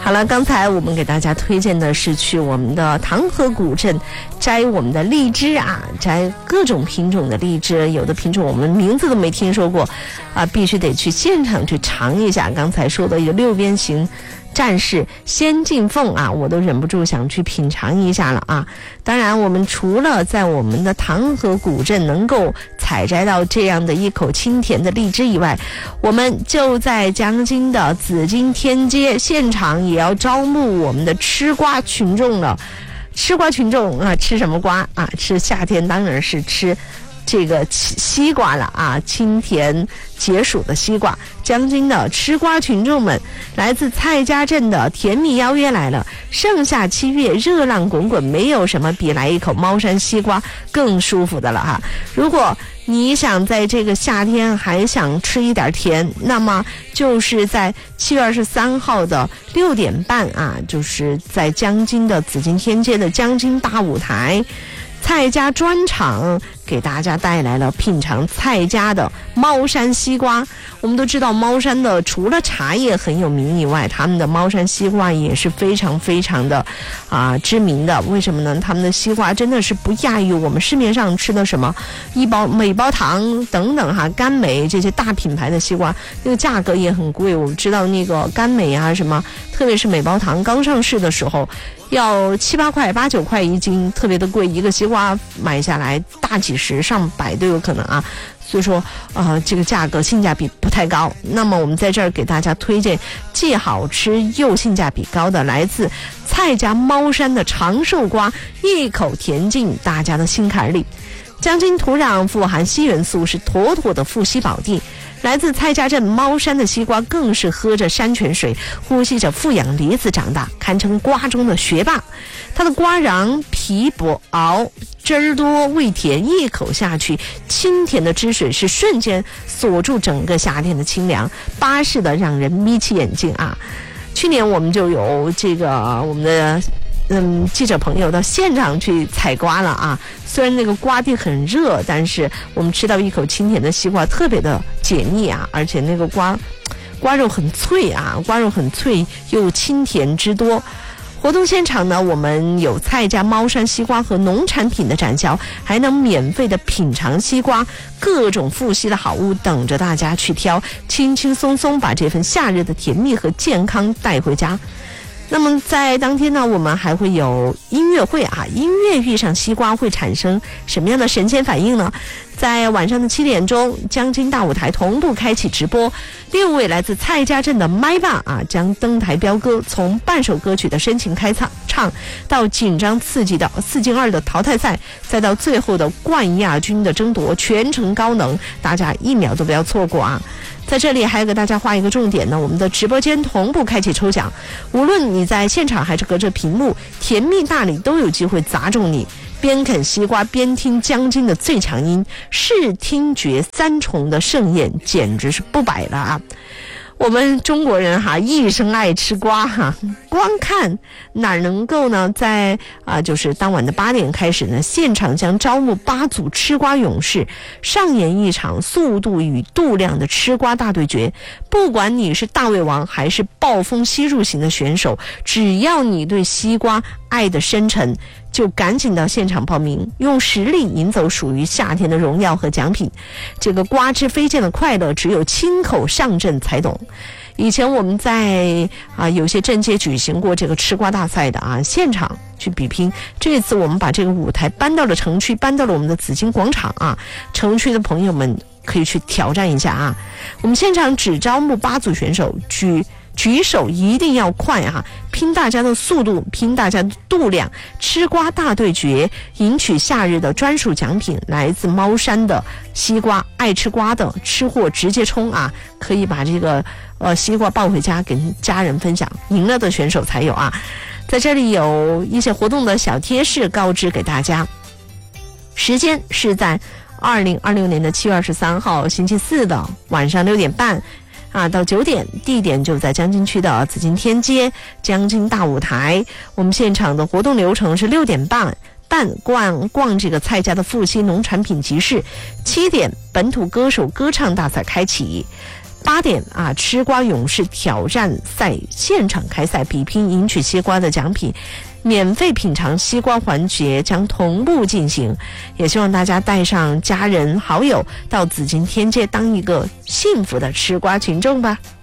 好了，刚才我们给大家推荐的是去我们的唐河古镇摘我们的荔枝啊，摘各种品种的荔枝，有的品种我们名字都没听说过啊，必须得去现场去尝一下。刚才说的有六边形战士仙境凤啊，我都忍不住想去品尝一下了啊！当然，我们除了在我们的唐河古镇能够采摘到这样的一口清甜的荔枝以外，我们就在江津的紫金天街现场也要招募我们的吃瓜群众了。吃瓜群众啊，吃什么瓜啊？吃夏天当然是吃这个西瓜了啊，清甜解暑的西瓜。江津的吃瓜群众们，来自蔡家镇的甜蜜邀约来了。盛夏7月热浪滚滚，没有什么比来一口猫山西瓜更舒服的了哈。如果你想在这个夏天还想吃一点甜，那么就是在7月23号的6点半啊，就是在江津的紫金天街的江津大舞台，蔡家专场给大家带来了品尝蔡家的猫山西瓜。我们都知道猫山的除了茶叶很有名以外，他们的猫山西瓜也是非常非常的知名的。为什么呢？他们的西瓜真的是不亚于我们市面上吃的什么美包糖等等哈，甘美这些大品牌的西瓜，那个价格也很贵。我们知道那个甘美啊什么，特别是美包糖刚上市的时候要7、8块、8、9块一斤，特别的贵，一个西瓜买下来大几十上百都有可能啊。所以说这个价格性价比不太高。那么我们在这儿给大家推荐既好吃又性价比高的来自蔡家猫山的长寿瓜，一口甜进大家的心坎里。江津土壤富含硒元素，是妥妥的富硒宝地。来自蔡家镇猫山的西瓜更是喝着山泉水，呼吸着富氧离子长大，堪称瓜中的学霸。它的瓜瓤皮薄薄，汁儿多味甜，一口下去，清甜的汁水是瞬间锁住整个夏天的清凉，巴适的让人眯起眼睛啊！去年我们就有这个我们的记者朋友到现场去采瓜了啊。虽然那个瓜地很热，但是我们吃到一口清甜的西瓜特别的解腻啊，而且那个瓜肉很脆啊，瓜肉很脆又清甜汁多。活动现场呢，我们有蔡家猫山西瓜和农产品的展销，还能免费的品尝西瓜，各种富硒的好物等着大家去挑，轻轻松松把这份夏日的甜蜜和健康带回家。那么在当天呢，我们还会有音乐会啊，音乐遇上西瓜会产生什么样的神仙反应呢？在晚上的7点钟，江津大舞台同步开启直播，6位来自蔡家镇的麦霸啊将登台飙歌，从半首歌曲的深情开唱到紧张刺激的4进2的淘汰赛，再到最后的冠亚军的争夺，全程高能，大家1秒都不要错过啊！在这里还要给大家画一个重点呢，我们的直播间同步开启抽奖，无论你在现场还是隔着屏幕，甜蜜大礼都有机会砸中你。边啃西瓜边听江津的最强音，视听觉3重的盛宴，简直是不摆了啊！我们中国人哈一生爱吃瓜哈，光看哪能够呢？在就是当晚的8点开始呢，现场将招募8组吃瓜勇士，上演一场速度与度量的吃瓜大对决。不管你是大胃王还是暴风吸入型的选手，只要你对西瓜爱的深沉，就赶紧到现场报名，用实力赢走属于夏天的荣耀和奖品。这个瓜汁飞溅的快乐，只有亲口上阵才懂。以前我们在有些镇街举行过这个吃瓜大赛的啊，现场去比拼。这次我们把这个舞台搬到了城区，搬到了我们的紫金广场啊，城区的朋友们可以去挑战一下啊。我们现场只招募8组选手，举手一定要快啊！拼大家的速度，拼大家的度量，吃瓜大对决，赢取夏日的专属奖品，来自猫山的西瓜。爱吃瓜的吃货直接冲啊！可以把这个西瓜抱回家跟家人分享，赢了的选手才有啊！在这里有一些活动的小贴士告知给大家，时间是在2026年的7月23号星期四的晚上6点半。到9点，地点就在江津区的紫金天街江津大舞台。我们现场的活动流程是6点半逛这个蔡家的富硒农产品集市，7点本土歌手歌唱大赛开启 8点啊，吃瓜勇士挑战赛现场开赛，比拼赢取西瓜的奖品。免费品尝西瓜环节将同步进行，也希望大家带上家人好友到紫金天街当一个幸福的吃瓜群众吧。